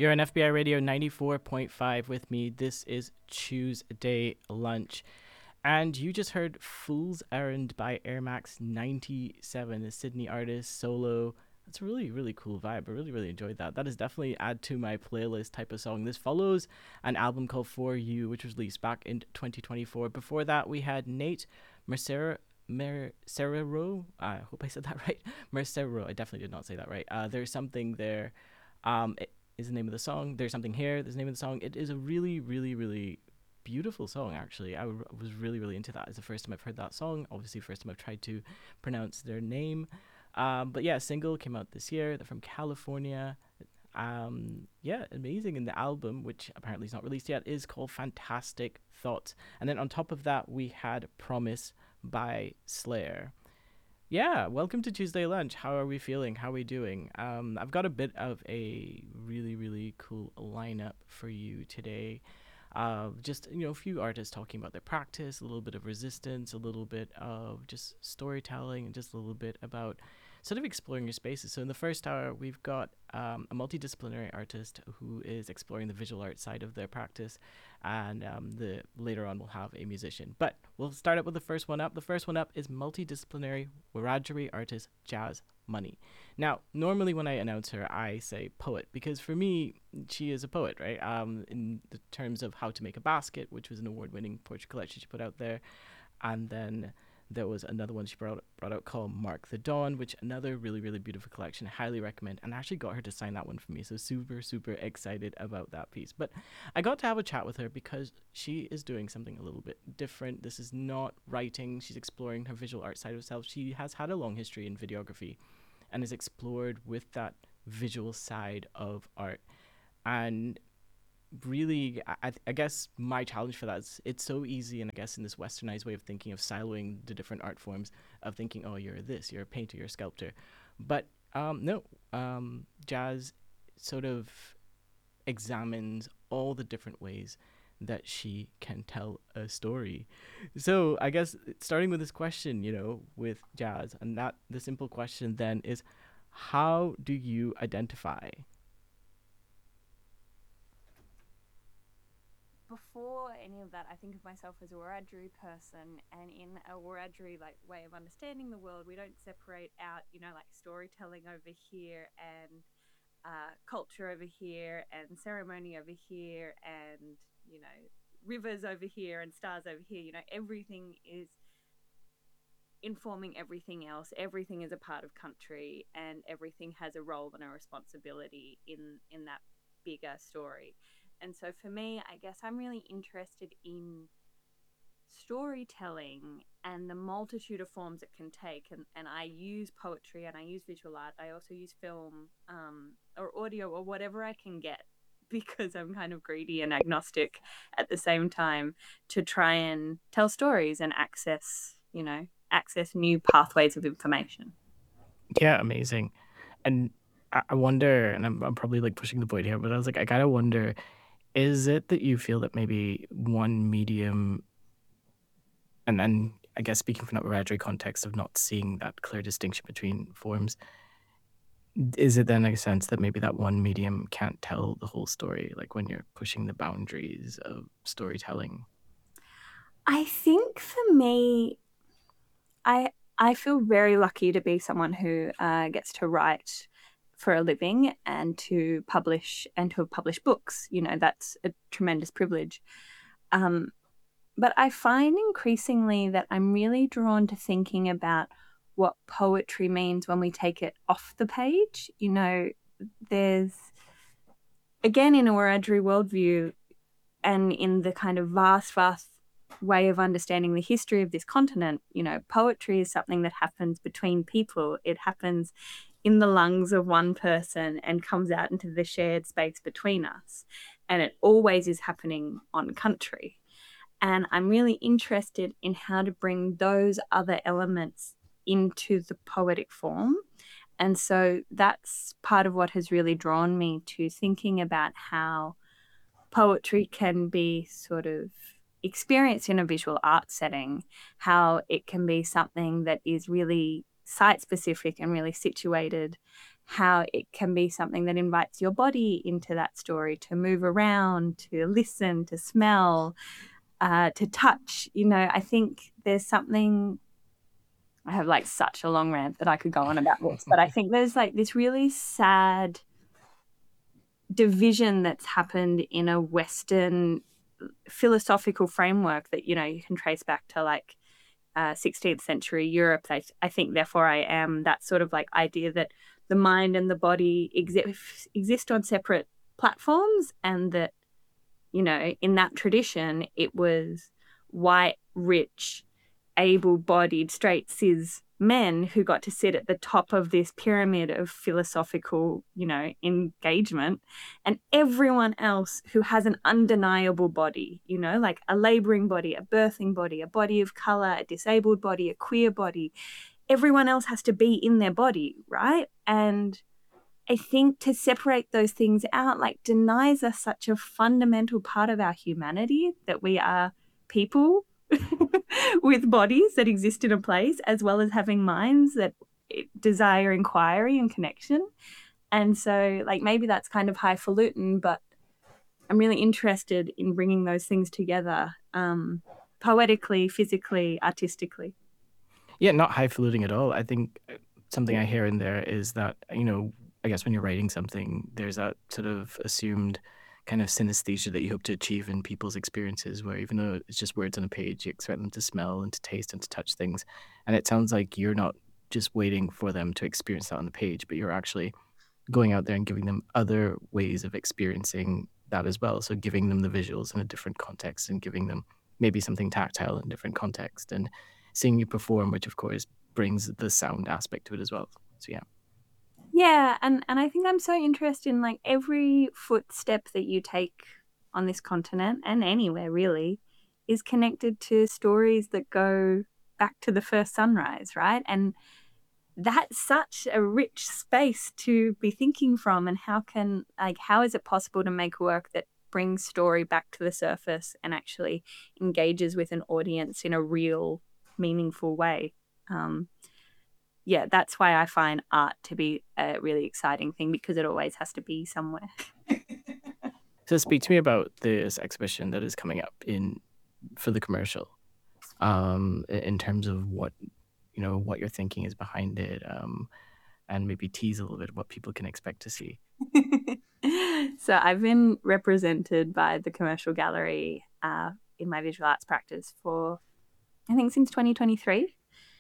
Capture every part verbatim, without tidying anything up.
You're on F B I Radio ninety-four point five with me. This is Tuesday Lunch. And you just heard Fool's Errand by Air Max ninety-seven, a Sydney artist, solo. That's a really, really cool vibe. I really, really enjoyed that. That is definitely add to my playlist type of song. This follows an album called For You, which was released back in twenty twenty-four. Before that, we had Nate Mercer. Mercero, I hope I said that right. Mercero, I definitely did not say that right. Uh, there's something there. Um, it is the name of the song. There's something here. There's the name of the song. It is a really, really, really beautiful song. Actually, I w- was really, really into that. It's the first time I've heard that song. Obviously, first time I've tried to pronounce their name. Um, but yeah, a single came out this year. They're from California. Um, yeah, amazing. And the album, which apparently is not released yet, is called Fantastic Thoughts. And then on top of that, we had Promise by Slayer. Yeah, welcome to Tuesday Lunch. How are we feeling? How are we doing? Um, I've got a bit of a really, really cool lineup for you today. Uh, just, you know, a few artists talking about their practice, a little bit of resistance, a little bit of just storytelling, and just a little bit about sort of exploring your spaces. So in the first hour, we've got um, a multidisciplinary artist who is exploring the visual art side of their practice, and um, the later on we'll have a musician. But we'll start up with the first one up. The first one up is multidisciplinary Wiradjuri artist Jazz Money. Now, normally when I announce her, I say poet, because for me, she is a poet, right? Um, in the terms of How to Make a Basket, which was an award-winning poetry collection she put out there, and then there was another one she brought, brought out called Mark the Dawn, which another really, really beautiful collection. Highly recommend. And I actually got her to sign that one for me. So super, super excited about that piece. But I got to have a chat with her because she is doing something a little bit different. This is not writing. She's exploring her visual art side of herself. She has had a long history in videography and is explored with that visual side of art. And really, I, I guess my challenge for that is it's so easy, and I guess in this westernized way of thinking of siloing the different art forms, of thinking, oh, you're this, you're a painter, you're a sculptor. But um, no, um, Jazz sort of examines all the different ways that she can tell a story. So I guess starting with this question, you know, with Jazz, and that the simple question then is, how do you identify? Before any of that, I think of myself as a Wiradjuri person, and in a Wiradjuri like way of understanding the world, we don't separate out, you know, like storytelling over here and uh, culture over here and ceremony over here and, you know, rivers over here and stars over here. You know, everything is informing everything else. Everything is a part of country, and everything has a role and a responsibility in in that bigger story. And so for me, I guess I'm really interested in storytelling and the multitude of forms it can take. And, and I use poetry and I use visual art. I also use film um, or audio or whatever I can get, because I'm kind of greedy and agnostic at the same time, to try and tell stories and access, you know, access new pathways of information. Yeah, amazing. And I I wonder, and I'm, I'm probably like pushing the point here, but I was like, I gotta wonder, is it that you feel that maybe one medium, and then I guess speaking from that Wiradjuri context of not seeing that clear distinction between forms, is it then a sense that maybe that one medium can't tell the whole story, like when you're pushing the boundaries of storytelling? I think for me, I I feel very lucky to be someone who uh, gets to write for a living and to publish and to have published books. You know, that's a tremendous privilege. Um, but I find increasingly that I'm really drawn to thinking about what poetry means when we take it off the page. You know, there's, again, in a Wiradjuri worldview and in the kind of vast, vast way of understanding the history of this continent, you know, poetry is something that happens between people. It happens in the lungs of one person and comes out into the shared space between us. And it always is happening on country. And I'm really interested in how to bring those other elements into the poetic form. And so that's part of what has really drawn me to thinking about how poetry can be sort of experienced in a visual art setting, how it can be something that is really site specific and really situated, how it can be something that invites your body into that story, to move around, to listen, to smell, uh, to touch. You know, I think there's something, I have like such a long rant that I could go on about this, but I think there's like this really sad division that's happened in a Western philosophical framework that, you know, you can trace back to like uh, sixteenth century Europe. I, I think, therefore I am, that sort of like idea that the mind and the body exist exist on separate platforms, and that, you know, in that tradition, it was white, rich, able-bodied, straight, cis men who got to sit at the top of this pyramid of philosophical, you know, engagement, and everyone else who has an undeniable body, you know, like a laboring body, a birthing body, a body of color, a disabled body, a queer body, everyone else has to be in their body, right? And I think to separate those things out like denies us such a fundamental part of our humanity, that we are people with bodies that exist in a place, as well as having minds that desire inquiry and connection. And so like maybe that's kind of highfalutin, but I'm really interested in bringing those things together, um, poetically, physically, artistically. Yeah, not highfalutin at all. I think something I hear in there is that, you know, I guess when you're writing something, there's that sort of assumed kind of synesthesia that you hope to achieve in people's experiences, where even though it's just words on a page, you expect them to smell and to taste and to touch things. And it sounds like you're not just waiting for them to experience that on the page, but you're actually going out there and giving them other ways of experiencing that as well. So giving them the visuals in a different context, and giving them maybe something tactile in a different context, and seeing you perform, which of course brings the sound aspect to it as well. So yeah. Yeah, and, and I think I'm so interested in like every footstep that you take on this continent, and anywhere really, is connected to stories that go back to the first sunrise, right? And that's such a rich space to be thinking from. And how can, like, how is it possible to make work that brings story back to the surface and actually engages with an audience in a real, meaningful way? Um, yeah, that's why I find art to be a really exciting thing, because it always has to be somewhere. So speak to me about this exhibition that is coming up in for the commercial, um, in terms of what, you know, what your thinking is behind it, um, and maybe tease a little bit of what people can expect to see. So I've been represented by the Commercial Gallery uh, in my visual arts practice for, I think, since twenty twenty-three.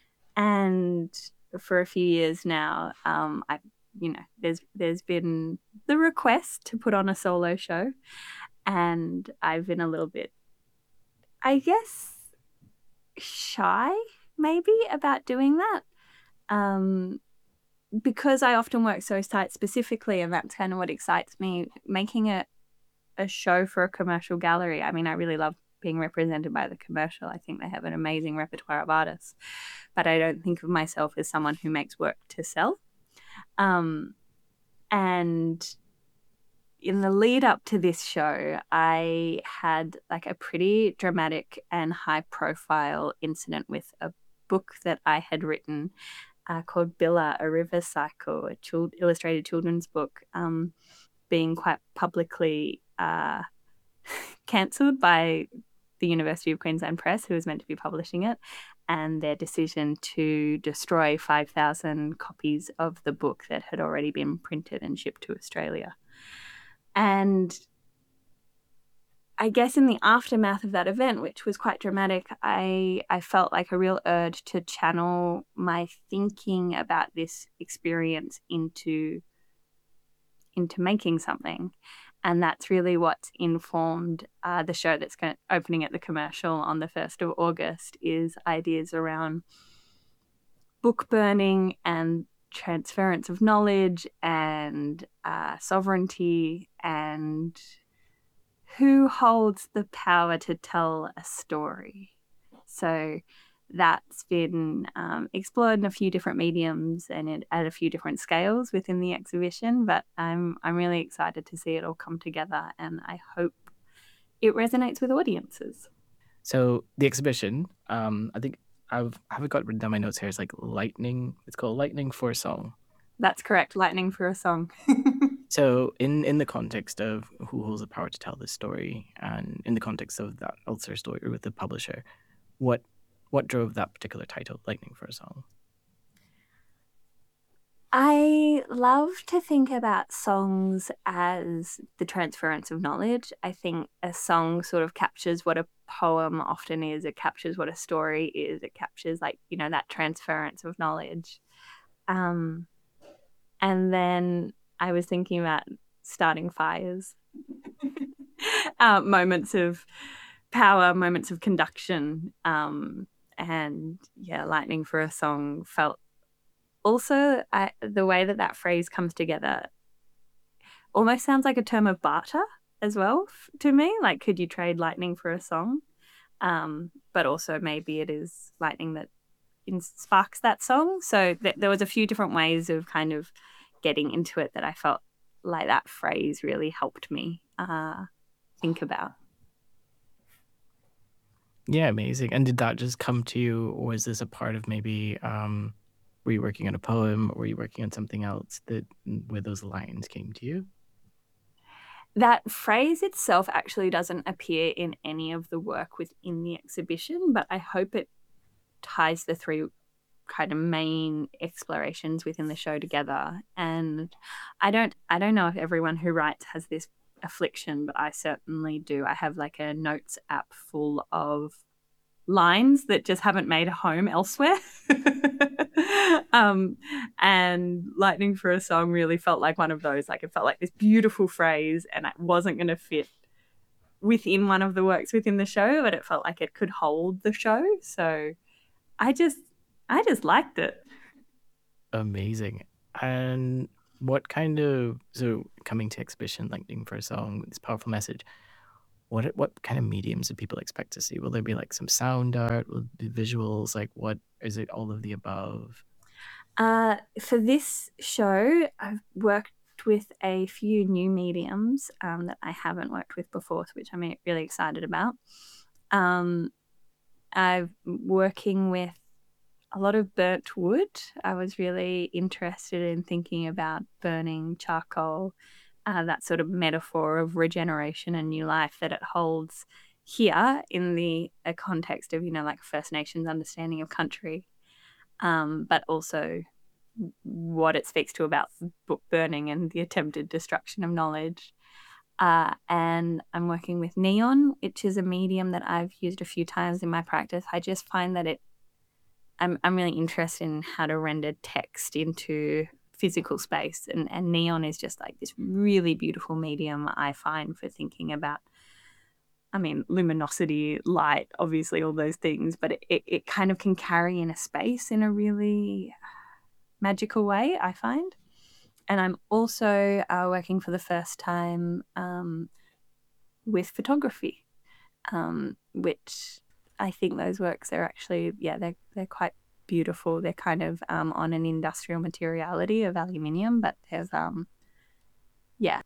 And for a few years now, um, I, you know, there's there's been the request to put on a solo show, and I've been a little bit, I guess, shy maybe about doing that, um, because I often work so site specifically, and that's kind of what excites me. Making a a show for a commercial gallery, I mean, I really love being represented by the Commercial. I think they have an amazing repertoire of artists, but I don't think of myself as someone who makes work to sell. Um, and in the lead up to this show, I had like a pretty dramatic and high profile incident with a book that I had written uh, called Billa, a River Cycle, a child- illustrated children's book, um, being quite publicly uh, cancelled by the University of Queensland Press, who was meant to be publishing it, and their decision to destroy five thousand copies of the book that had already been printed and shipped to Australia. And I guess in the aftermath of that event, which was quite dramatic, I, I felt like a real urge to channel my thinking about this experience into, into making something. And that's really what's informed uh, the show that's going opening at the Commercial on the first of August, is ideas around book burning and transference of knowledge and uh, sovereignty, and who holds the power to tell a story. So that's been um, explored in a few different mediums and it, at a few different scales within the exhibition, but I'm I'm really excited to see it all come together, and I hope it resonates with audiences. So the exhibition, um, I think I've I haven't got it written down my notes here. It's like lightning. It's called Lightning for a Song. that's correct. Lightning for a song. So, in in the context of who holds the power to tell this story, and in the context of that Ulster story with the publisher, what what drove that particular title, Lightning for a Song? I love to think about songs as the transference of knowledge. I think a song sort of captures what a poem often is. It captures what a story is. It captures, like, you know, that transference of knowledge. Um, and then I was thinking about starting fires, uh, moments of power, moments of conduction. Um, and yeah, lightning for a song felt also, I, the way that that phrase comes together almost sounds like a term of barter as well f- to me. Like, could you trade lightning for a song? Um, but also maybe it is lightning that in- sparks that song. So th- there was a few different ways of kind of getting into it that I felt like that phrase really helped me uh, think about. Yeah, amazing. And did that just come to you, or was this a part of maybe um, were you working on a poem, or were you working on something else that where those lines came to you? That phrase itself actually doesn't appear in any of the work within the exhibition, but I hope it ties the three kind of main explorations within the show together. And I don't I don't know if everyone who writes has this affliction, but I certainly do. I have like a notes app full of lines that just haven't made a home elsewhere. um, and Lightning for a Song really felt like one of those. Like, it felt like this beautiful phrase, and it wasn't going to fit within one of the works within the show, but it felt like it could hold the show. So I just, I just liked it. Amazing. And what kind of so coming to exhibition, Lightning for a Song, with this powerful message? What what kind of mediums do people expect to see? Will there be like some sound art? Will it be visuals? Like, what is it? All of the above? Uh, for this show, I've worked with a few new mediums um, that I haven't worked with before, which I'm really excited about. Um, I'm working with a lot of burnt wood. I was really interested in thinking about burning charcoal, uh, that sort of metaphor of regeneration and new life that it holds here in the a context of, you know, like First Nations understanding of country, um, but also what it speaks to about book burning and the attempted destruction of knowledge. Uh, and I'm working with neon, which is a medium that I've used a few times in my practice. I just find that it, I'm, I'm really interested in how to render text into physical space. And, and neon is just like this really beautiful medium I find for thinking about, I mean, luminosity, light, obviously, all those things, but it, it, it kind of can carry in a space in a really magical way, I find. And I'm also uh, working for the first time um, with photography, um, which I think those works are actually, yeah, they're, they're quite beautiful. They're kind of um, on an industrial materiality of aluminium, but there's, um, yeah.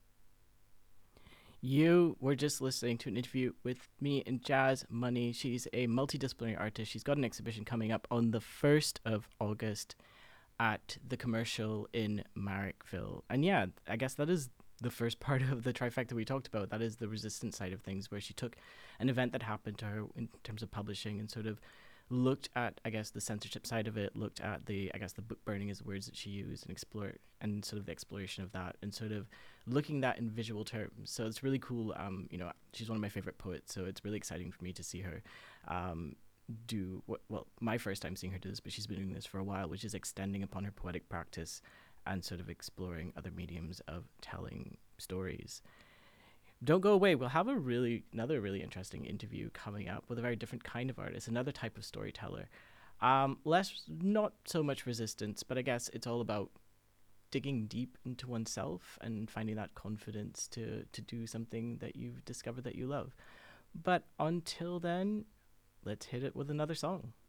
You were just listening to an interview with me and Jazz Money. She's a multidisciplinary artist. She's got an exhibition coming up on the first of August at the Commercial in Marrickville. And yeah, I guess that is the first part of the trifecta we talked about. That is the resistance side of things, where she took an event that happened to her in terms of publishing and sort of looked at, I guess, the censorship side of it, looked at the, I guess, the book burning is the words that she used, and explore and sort of the exploration of that, and sort of looking at that in visual terms. So it's really cool. Um, you know, she's one of my favorite poets, so it's really exciting for me to see her um, do what, well, my first time seeing her do this, but she's been doing this for a while, which is extending upon her poetic practice and sort of exploring other mediums of telling stories. Don't go away. We'll have a really another really interesting interview coming up with a very different kind of artist, another type of storyteller. Um, less, not so much resistance, but I guess it's all about digging deep into oneself and finding that confidence to to do something that you've discovered that you love. But until then, let's hit it with another song.